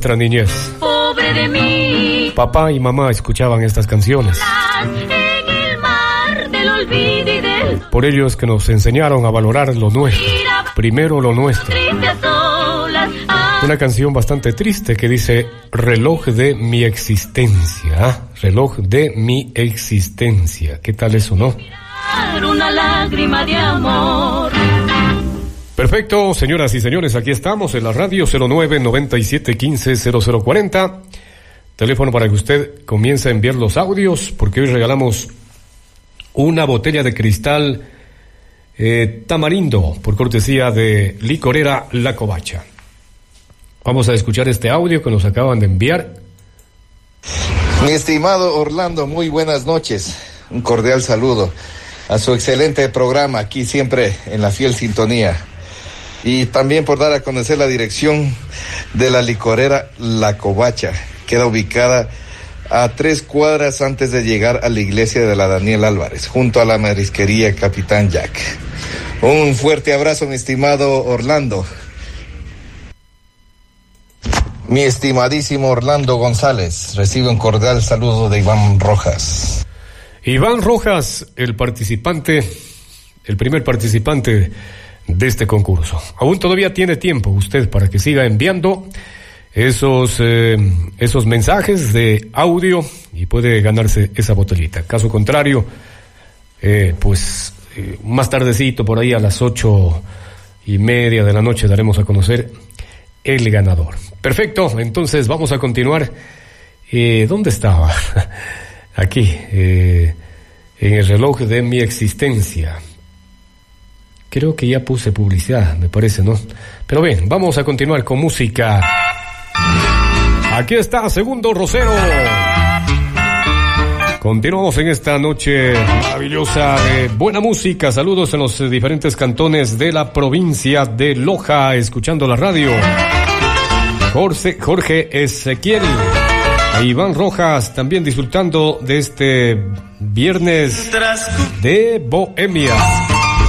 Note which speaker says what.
Speaker 1: nuestra niñez.
Speaker 2: Pobre de mí.
Speaker 1: Papá y mamá escuchaban estas canciones.
Speaker 2: En el mar del olvido y del
Speaker 1: Por ello es que nos enseñaron a valorar lo nuestro. Primero lo nuestro.
Speaker 2: triste a solas.
Speaker 1: Una canción bastante triste que dice: reloj de mi existencia. Reloj de mi existencia. ¿Qué tal eso, no?
Speaker 2: Una lágrima de amor.
Speaker 1: Perfecto, señoras y señores, aquí estamos en la radio 0997150040. Teléfono para que usted comience a enviar los audios, porque hoy regalamos una botella de cristal tamarindo, por cortesía de Licorera La Covacha. Vamos a escuchar este audio que nos acaban de enviar.
Speaker 3: Mi estimado Orlando, muy buenas noches. Un cordial saludo a su excelente programa, aquí siempre en la fiel sintonía. Y también por dar a conocer la dirección de la Licorera La Covacha. Queda ubicada a 3 cuadras antes de llegar a la iglesia de la Daniel Álvarez, junto a la marisquería Capitán Jack. Un fuerte abrazo, mi estimado Orlando. Mi estimadísimo Orlando González, recibe un cordial saludo de Iván Rojas.
Speaker 1: Iván Rojas, el primer participante de este concurso. Aún todavía tiene tiempo usted para que siga enviando esos mensajes de audio y puede ganarse esa botellita. Caso contrario, más tardecito, por ahí a las 8:30 de la noche, daremos a conocer el ganador. Perfecto, entonces vamos a continuar. ¿Dónde estaba? Aquí, en el reloj de mi existencia. Creo que ya puse publicidad, me parece, ¿no? Pero bien, vamos a continuar con música. Aquí está Segundo Rosero. Continuamos en esta noche maravillosa de buena música. Saludos en los diferentes cantones de la provincia de Loja, escuchando la radio. Jorge Ezequiel e Iván Rojas también disfrutando de este viernes de Bohemias.